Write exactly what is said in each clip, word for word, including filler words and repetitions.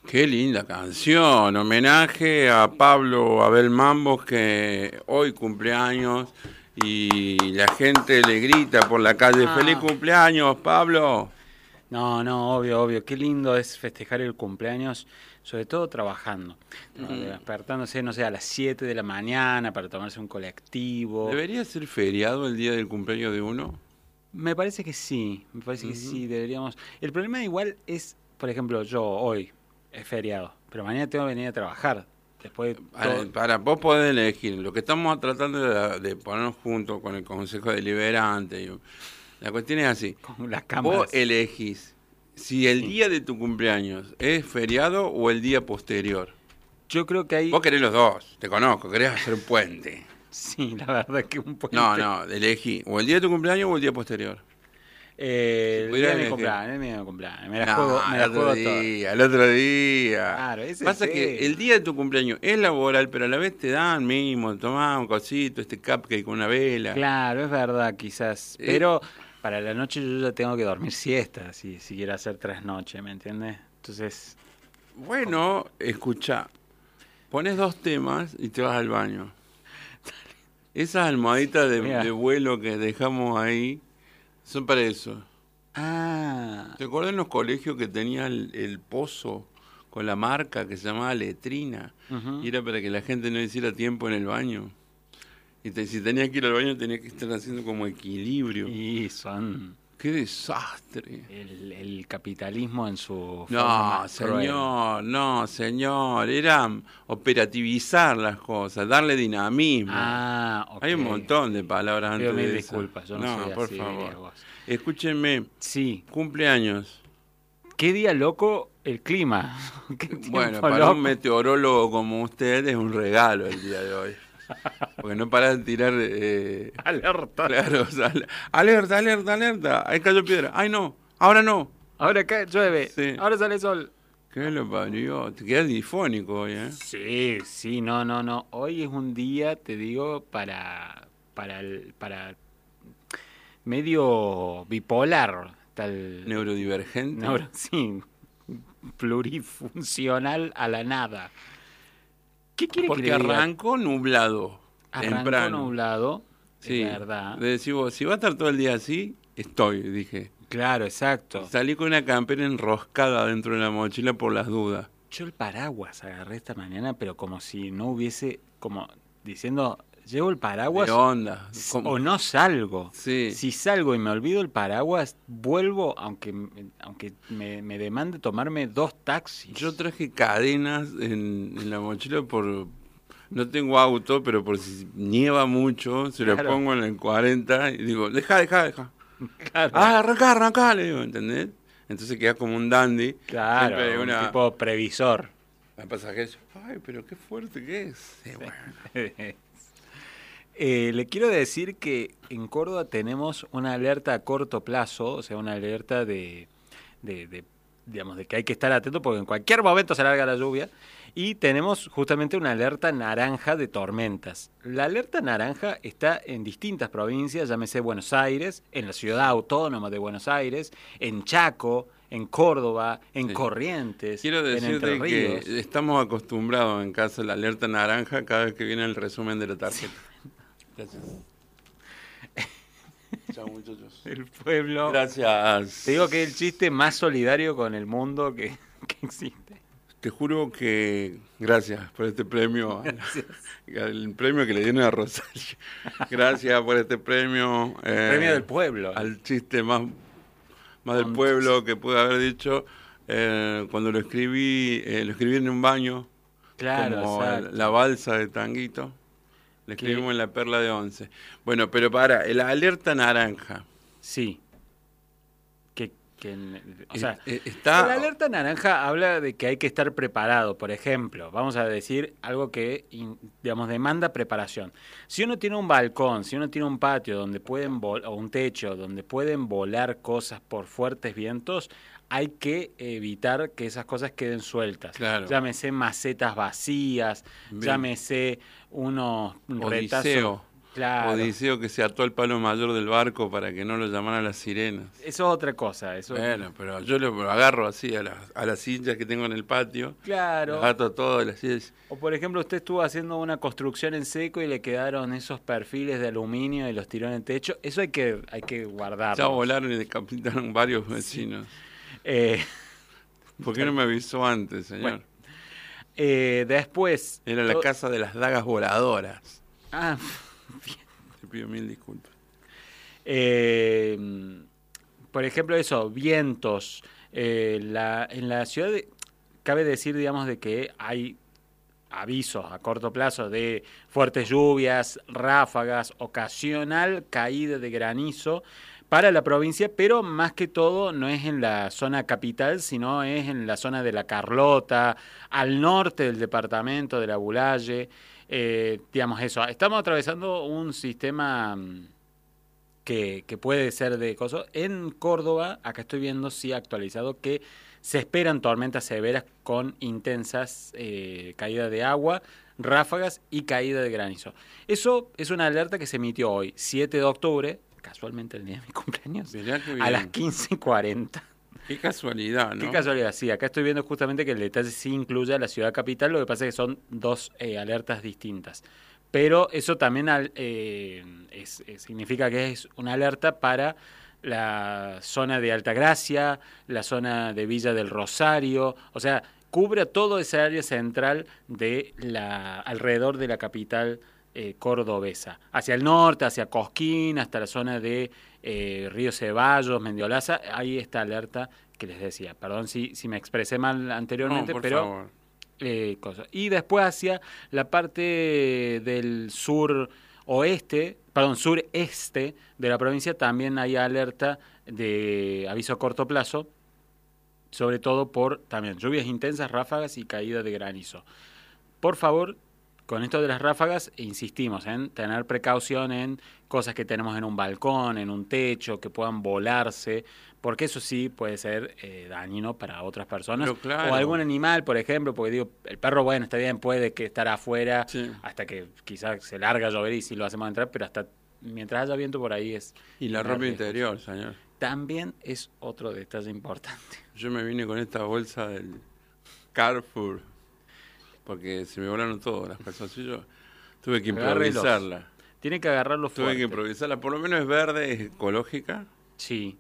Qué linda canción, homenaje a Pablo Abel Mambos que hoy cumpleaños y la gente le grita por la calle, ¡feliz Ah, cumpleaños, Pablo! no, no, obvio, obvio. Qué lindo es festejar el cumpleaños, sobre todo trabajando. Tra- Mm, Despertándose, no sé, a las siete de la mañana para tomarse un colectivo. ¿Debería ser feriado el día del cumpleaños de uno? Me parece que sí, me parece que Ujú. sí, deberíamos. El problema igual es, por ejemplo, yo hoy es feriado, pero mañana tengo que venir a trabajar. Después de Para, todo, para, vos podés elegir. Lo que estamos tratando de, de ponernos juntos con el Consejo Deliberante. y- La cuestión es así. con las Vos cámaras. elegís si el Sí. día de tu cumpleaños es feriado o el día posterior. Yo creo que hay, Vos querés los dos, te conozco, querés hacer un puente. sí, la verdad que un No, puente. no, elegí o el día de tu cumpleaños o el día posterior. Si Eh, el día pudieras de mi elegir. cumpleaños, el día de mi cumpleaños. Me la juego, No, me el la otro juego toda. día, el otro día. Claro, ese es Pasa el que el tema. día de tu cumpleaños es laboral, pero a la vez te dan mínimo, tomás un cosito, este cupcake con una vela. Claro, es verdad, quizás. Eh, Pero para la noche yo ya tengo que dormir siesta, si, si quiero hacer trasnoche, ¿me entiendes? Entonces, ¿cómo? bueno, escucha, pones dos temas y te vas al baño. Esas almohaditas de, de Mira. vuelo que dejamos ahí son para eso. Ah, ¿Te acuerdas en los colegios que tenía el, el pozo con la marca que se llamaba letrina? Y ujú. era para que la gente no hiciera tiempo en el baño. Y te- si tenías que ir al baño tenías que estar haciendo como equilibrio. Y son ¡Qué desastre! el, el capitalismo en su forma No, más cruel. señor, no, señor. Era operativizar las cosas, darle dinamismo. Ah, Hay ok. un montón de palabras Pido antes mil de eso. disculpas, yo no soy No, por así, dirías favor. vos. Escúchenme, Sí, cumpleaños. qué día loco el clima. Qué Bueno, tiempo para un loco. meteorólogo como usted es un regalo el día de hoy. Porque no para de tirar, eh, Alerta. claro, o sea, alerta, alerta, alerta. Ahí cayó piedra. Ay, no, ahora no. Ahora acá llueve, Sí. ahora sale sol. ¿Qué lo parió? Te quedas difónico hoy, ¿eh? Sí, sí, no, no, no. Hoy es un día, te digo, para, para, el- para medio bipolar, tal, Neurodivergente. neuro, sí, plurifuncional a la nada. ¿Qué quiere que Porque le diga? arrancó nublado, Arrancó temprano. nublado, es Sí. verdad. Le decimos, si va a estar todo el día así, estoy, dije. Claro, Y exacto. salí con una campera enroscada dentro de la mochila por las dudas. Yo el paraguas agarré esta mañana, pero como si no hubiese, como diciendo, llevo el De paraguas onda. s- Como- o no salgo. Sí. Si salgo y me olvido el paraguas, vuelvo, aunque, m- aunque me, me demande tomarme dos taxis. Yo traje cadenas en, en la mochila por... No tengo auto, pero por si nieva mucho, se lo Claro, pongo en el cuarenta y digo, deja, deja, deja. claro, Ah, arranca, arranca, le digo, ¿entendés? Entonces queda como un dandy. Siempre hay claro, un una... tipo previsor. La pasajera dice, ay, pero qué fuerte que es. Sí, bueno. Eh, le quiero decir que en Córdoba tenemos una alerta a corto plazo, o sea, una alerta de, de, de, digamos, de que hay que estar atento porque en cualquier momento se larga la lluvia. Y tenemos justamente una alerta naranja de tormentas. La alerta naranja está en distintas provincias, llámese Buenos Aires, en la ciudad autónoma de Buenos Aires, en Chaco, en Córdoba, en Sí. Corrientes, Quiero en Entre decirte que Ríos. estamos acostumbrados en casa a la alerta naranja cada vez que viene el resumen de la tarjeta. Gracias. Chao, muchachos. El pueblo. Gracias. Te digo que es el chiste más solidario con el mundo que, que existe. Te juro que gracias por este premio, Gracias. el premio que le dieron a Rosario. Gracias por este premio. eh, Premio del pueblo. Al chiste más, más del Con- pueblo que pude haber dicho. eh, cuando lo escribí, eh, lo escribí en un baño, Claro, como el- exacto. la balsa de Tanguito. Le Que- escribimos en la Perla de Once. Bueno, pero para, la alerta naranja. Sí. Que, que, o sea, eh, eh, está... la alerta naranja habla de que hay que estar preparado. Por ejemplo, vamos a decir algo que, in- digamos, demanda preparación. Si uno tiene un balcón, si uno tiene un patio donde pueden vol- o un techo donde pueden volar cosas por fuertes vientos, hay que evitar que esas cosas queden sueltas. Claro. Llámese macetas vacías, Bien. llámese unos Odiseo. retazos. Claro. Odiseo que se ató al palo mayor del barco para que no lo llamaran las sirenas. Eso es otra cosa. Eso Bueno, pero yo lo agarro así a las, a las sillas que tengo en el patio. Claro. Las ato todas las sillas. O por ejemplo, usted estuvo haciendo una construcción en seco y le quedaron esos perfiles de aluminio y los tiró en el techo. Eso hay que, hay que guardarlo. Ya volaron y decapitaron varios vecinos. Sí. Eh, ¿Por qué no me avisó antes, señor? Bueno, eh, después... Era la casa de las dagas voladoras. Ah, bien. Te pido mil disculpas. Eh, por ejemplo, eso, vientos. Eh, la, en la ciudad, de, cabe decir, digamos, de que hay avisos a corto plazo de fuertes lluvias, ráfagas, ocasional caída de granizo para la provincia, pero más que todo no es en la zona capital, sino es en la zona de La Carlota, al norte del departamento de la Bulaye. Eh, digamos eso, estamos atravesando un sistema que, que puede ser de cosas. En Córdoba, acá estoy viendo, sí actualizado, que se esperan tormentas severas con intensas eh, caídas de agua, ráfagas y caída de granizo. Eso es una alerta que se emitió hoy, siete de octubre, casualmente el día de mi cumpleaños, a las quince cuarenta. Qué casualidad, ¿no? Qué casualidad, sí. Acá estoy viendo justamente que el detalle sí incluye a la ciudad capital, lo que pasa es que son dos eh, alertas distintas. Pero eso también eh, es, es, significa que es una alerta para la zona de Altagracia, la zona de Villa del Rosario, o sea, cubre toda esa área central de la alrededor de la capital eh, cordobesa. Hacia el norte, hacia Cosquín, hasta la zona de eh, Río Ceballos, Mendiolaza, ahí está alerta que les decía. Perdón si, si me expresé mal anteriormente, no, por pero... favor. Eh, cosa. Y después hacia la parte del sur oeste, perdón, sureste de la provincia también hay alerta de aviso a corto plazo, sobre todo por también lluvias intensas, ráfagas y caída de granizo. Por favor, con esto de las ráfagas, insistimos en tener precaución en cosas que tenemos en un balcón, en un techo, que puedan volarse, porque eso sí puede ser eh, dañino para otras personas. Claro. O algún animal, por ejemplo, porque digo, el perro, bueno, está bien, puede que estar afuera sí. hasta que quizás se larga a llover y sí lo hacemos entrar, pero hasta mientras haya viento por ahí es... Y la ropa interior, señor. También es otro detalle importante. Yo me vine con esta bolsa del Carrefour, porque se me volaron todas las calzoncillos. Tuve que improvisarla. Tiene que agarrarlo fuerte. Tuve que improvisarla. Por lo menos es verde, es ecológica. Sí.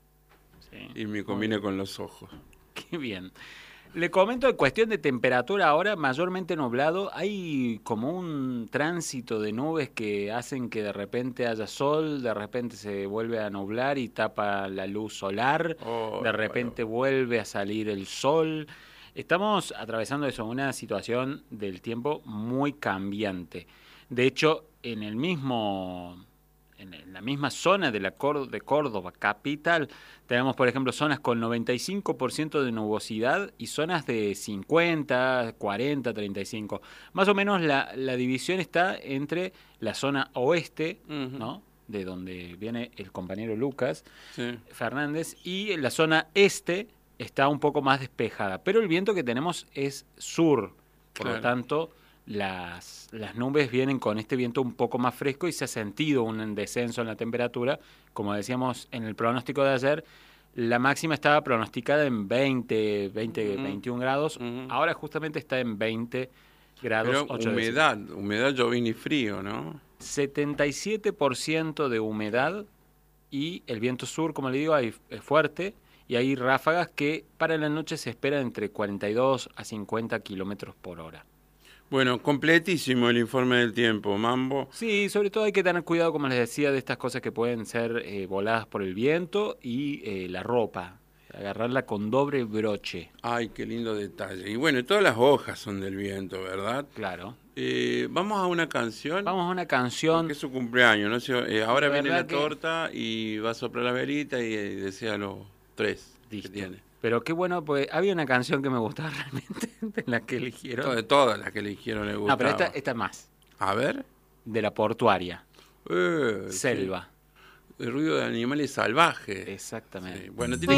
sí. Y me combina con los ojos. Qué bien. Le comento en cuestión de temperatura ahora, mayormente nublado. Hay como un tránsito de nubes que hacen que de repente haya sol, de repente se vuelve a nublar y tapa la luz solar. Oh, de repente bueno. vuelve a salir el sol. Estamos atravesando eso, una situación del tiempo muy cambiante. De hecho, en el mismo, en la misma zona de, la Córdoba, de Córdoba capital, tenemos, por ejemplo, zonas con noventa y cinco por ciento de nubosidad y zonas de cincuenta, cuarenta, treinta y cinco. Más o menos la, la división está entre la zona oeste, uh-huh. ¿no?, de donde viene el compañero Lucas sí. Fernández, y la zona este, está un poco más despejada, pero el viento que tenemos es sur, por claro. lo tanto las, las nubes vienen con este viento un poco más fresco y se ha sentido un descenso en la temperatura. Como decíamos en el pronóstico de ayer, la máxima estaba pronosticada en veinte, veinte, uh-huh. veintiún grados, uh-huh. ahora justamente está en veinte grados. Pero humedad, décimas. humedad, llovin y frío, ¿no? setenta y siete por ciento de humedad y el viento sur, como le digo, es fuerte. Y hay ráfagas que para la noche se esperan entre cuarenta y dos a cincuenta kilómetros por hora. Bueno, completísimo el informe del tiempo, Mambo. Sí, sobre todo hay que tener cuidado, como les decía, de estas cosas que pueden ser eh, voladas por el viento y eh, la ropa. Agarrarla con doble broche. Ay, qué lindo detalle. Y bueno, todas las hojas son del viento, ¿verdad? Claro. Eh, Vamos a una canción. Vamos a una canción. Porque es su cumpleaños, ¿no? Eh, ahora la viene la que... torta y va a soplar la velita y eh, deséalo. Tres Listo. Que tiene. Pero qué bueno, pues había una canción que me gustaba realmente, de la que eligieron. De todas las que eligieron le gustaba. No, pero esta, esta más. A ver. De La Portuaria. Eh, Selva. Sí. El ruido de animales salvajes. Exactamente. Sí. Bueno, tiene